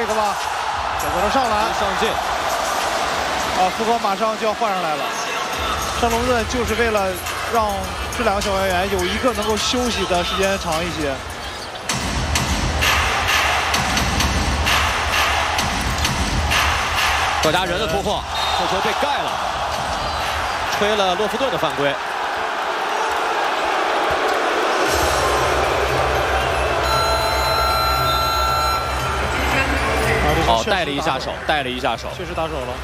这个吧，选择了上篮上进。 福格马上就要换上来了。圣罗顿就是为了让这两个小外援有一个能够休息的时间长一些。 赵家人的突破，这球被盖了，吹了洛夫顿的犯规。好，带了一下手，带了一下手， 确实打手了。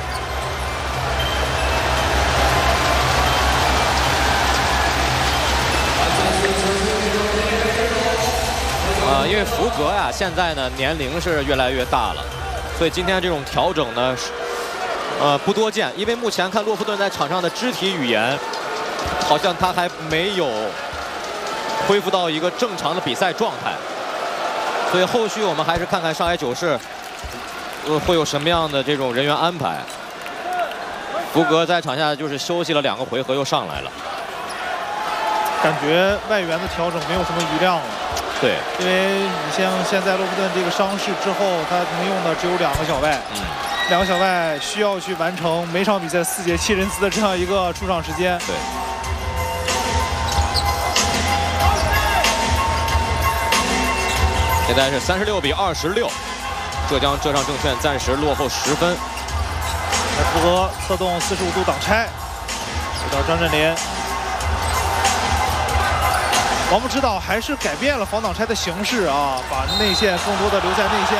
因为福格呀，现在呢年龄是越来越大了，所以今天这种调整呢，不多见。因为目前看洛夫顿在场上的肢体语言，好像他还没有恢复到一个正常的比赛状态，所以后续我们还是看看上海九市会有什么样的这种人员安排。福格在场下就是休息了2个回合，又上来了， 感觉外援的调整没有什么余量了。 对， 因为你像现在洛夫顿这个伤势之后，他能用的只有2个小外，2个小外需要去完成每场比赛4节7人次的这样一个出场时间。 对。现在是36比26，浙江浙上证券暂时落后10分。 福格侧动45度挡拆，给到张镇麟。王木指导还是改变了防挡拆的形式啊，把内线更多的留在内线。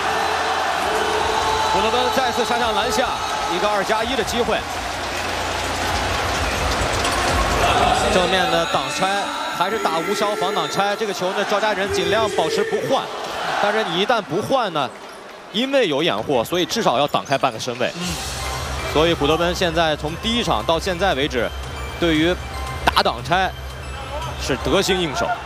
古德温再次杀向篮下，一个2+1的机会。正面的挡拆还是打无效防挡拆，这个球呢，赵家人尽量保持不换，但是你一旦不换呢，因为有掩护，所以至少要挡开半个身位。所以古德温现在从第1场到现在为止，对于打挡拆是得心应手。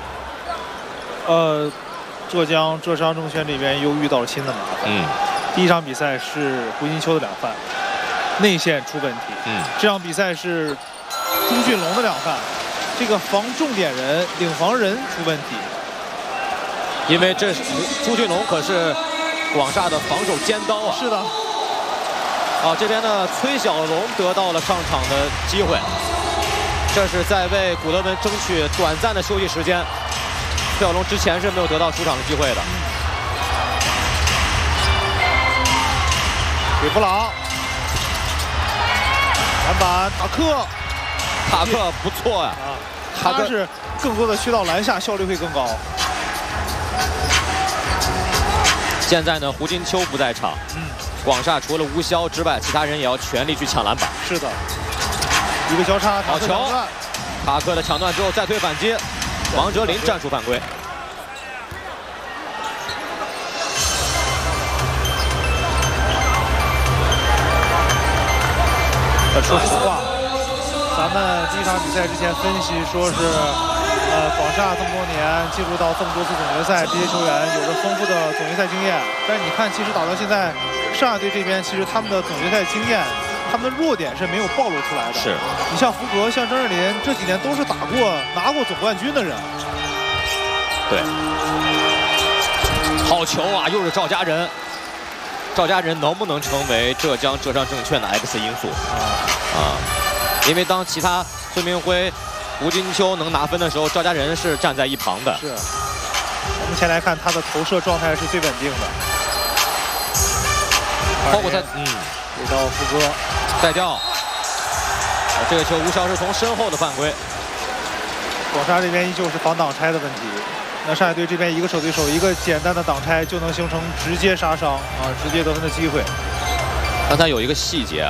浙江浙商证券这边又遇到了新的麻烦。第1场比赛是胡金秋的2犯，内线出问题。这场比赛是朱俊龙的2犯，这个防重点人、领防人出问题。 因为这朱俊龙可是广厦的防守尖刀啊。 是的。 这边呢，崔小龙得到了上场的机会。这是在为古德温争取短暂的休息时间。崔小龙之前是没有得到出场的机会的。 给布朗，篮板，塔克不错呀。 他是更多的去到篮下，效率会更高。 现在呢，胡金秋不在场。广厦除了吴骁之外，其他人也要全力去抢篮板。 是的。一个交叉， 好球！塔克的抢断之后再推反击，王哲林战术犯规。 说实话，咱们第1场比赛之前分析说是，广厦这么多年进入到这么多次总决赛，这些球员有着丰富的总决赛经验。但是你看，其实打到现在，上海队这边其实他们的总决赛经验。他们的弱点是没有暴露出来的。 是， 你像福格、像张镇麟，这几年都是拿过总冠军的人。 对，好球啊！又是赵家人。赵家人能不能成为浙江浙商证券的 X 因素？因为当其他孙铭徽、胡金秋能拿分的时候，赵家人是站在一旁的。 是。目前来看，他的投射状态是最稳定的。 包括他， 给到福哥。 再掉，这个球吴骁是从身后的犯规。 广厦这边依旧是防挡拆的问题。那上海队这边一个手对手，一个简单的挡拆就能形成直接杀伤直接得分的机会。 刚才有一个细节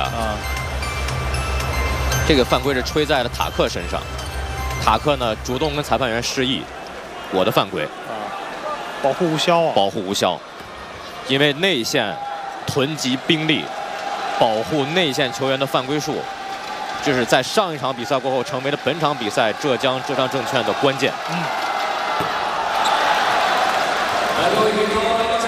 这个犯规是吹在了塔克身上，塔克呢主动跟裁判员示意，我的犯规保护吴骁保护吴骁，因为内线囤积兵力。保护内线球员的犯规数，这是在上一场比赛过后成为了本场比赛浙江浙商证券的关键。